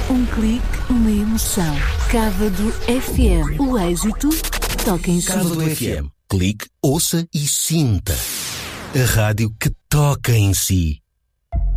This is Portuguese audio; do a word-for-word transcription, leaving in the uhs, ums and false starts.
Um clique, uma emoção. Cávado F M. O êxito toca em si. Cávado F M. Clique, ouça e sinta. A rádio que toca em si.